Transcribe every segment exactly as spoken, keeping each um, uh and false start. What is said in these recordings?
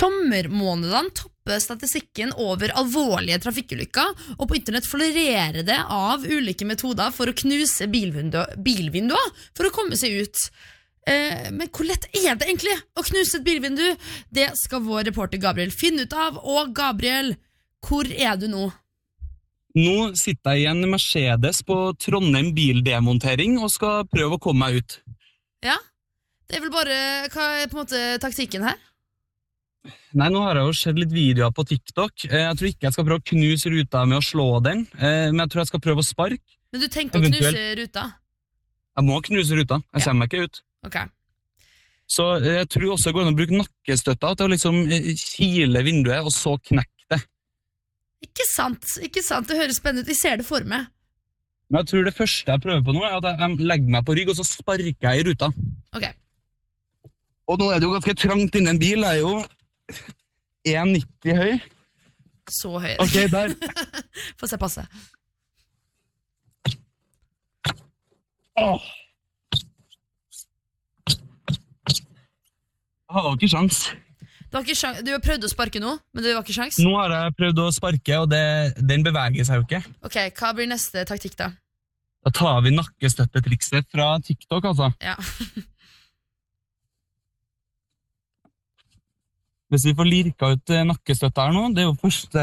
sommermånedene topper statistikken over alvorlige trafikkulykker, og på internett florerer det av ulike metoder for å knuse bilvinduer, bilvinduer for å komme seg ut. Eh, men hvor lett er det egentlig å knuse et bilvindu? Det skal vår reporter Gabriel finne ut av. Og Gabriel, hvor er du nå? Nå sitter jeg i en Mercedes på Trondheim bildemontering og skal prøve å komme meg ut. Ja, det er vel bare, hva er på en måte taktikken her? Nei, nå har jeg jo sett litt videoer på TikTok. Jeg tror ikke jeg skal prøve å knuse ruta med å slå den, men jeg tror jeg skal prøve å sparke. Men du tenker å knuse ruta? Jeg må knuse ruta, jeg kommer meg ikke ut. Ok. Så jeg tror også jeg går an å bruke nakkestøtta til å liksom kile vinduet og så knekke det. Ikke sant, ikke sant, det høres spennende ut, jeg ser det for meg. Men jeg tror det første jeg prøver på nå er at jeg legger meg på rygg og så sparker jeg i ruta. Ok. Og nå er det jo ganske trangt innen en bil, jeg er jo en nitti høy. Så høy. Ok, der. Få se passe. Åh. Jeg har jo ikke sjans. Du har, ikke sjans. Du har prøvd å sparke nå, men det var ikke sjans? Nå har jeg prøvd å sparke, og det, den beveger seg jo ikke. Ok, hva blir neste taktikk da? Da tar vi nakkestøttetrikset fra TikTok, altså. Ja. Hvis vi får lirka ut nakkestøtta her nå, det er jo første,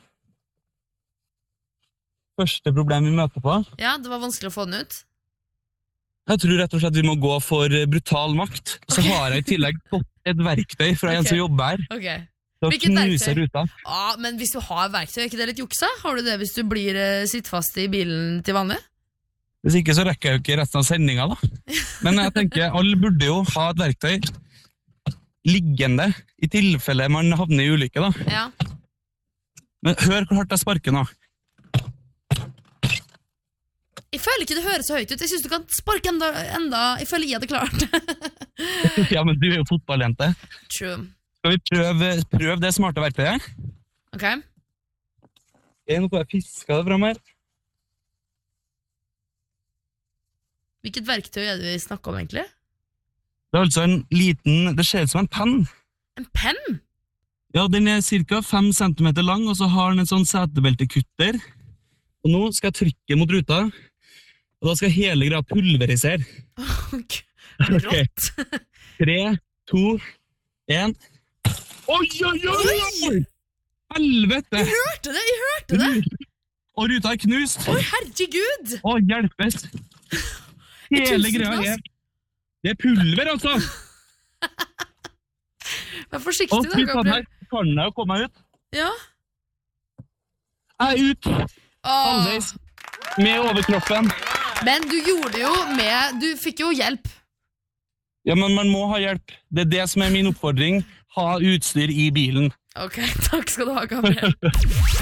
første problem vi møter på. Ja, det var vanskelig å få den ut. Jeg tror rett og slett vi må gå for brutal makt. Okay. Så har jeg i tillegg fått et verktøy fra okay. en som jobber her. Ok. Så Hvilket knuser verktøy? ruta. Ja, men hvis du har verktøy, er ikke det litt juksa? Har du det hvis du blir uh, sitt fast i bilen til vanlig? Hvis ikke så rekker jeg jo ikke resten av sendinga da. Men jeg tenker, alle burde jo ha et verktøy liggende, i tilfelle man havner i ulykke da. Ja. Men hør hvor hardt jeg sparker nå. Jeg føler ikke det høres så høyt ut. Jeg synes du kan sparke enda, enda jeg føler jeg hadde klart. Ja, men du er jo fotballjente. True. Skal vi prøve, prøve det smarte verktøyet? Ok. Jeg nå får jeg fiske det frem her. Hvilket verktøy er det vi snakker om egentlig? Det er altså en liten, det ser ut som en penn. En penn? Ja, den er cirka fem centimeter lang, og så har den en sånn setebeltekutter. Og nå skal jeg trykke mot ruta, og da skal hele greia pulverisere. Ok, rått. Tre, to, en. Oi, oi, oi, oi! Helvete! Jeg hørte det, jeg hørte det! Og ruta er knust. Oi, herregud! Å, hjelpes! Hele greia er... Det er pulver, altså! Vær forsiktig da, Gabriel. Og her kan jeg jo komme meg ut. Ja. Jeg er ut. Halvveis. Med overkroppen. Men du gjorde det jo med... Du fikk jo hjelp. Ja, men man må ha hjelp. Det er det som er min oppfordring. Ha utstyr i bilen. Ok, takk skal du ha, Gabriel.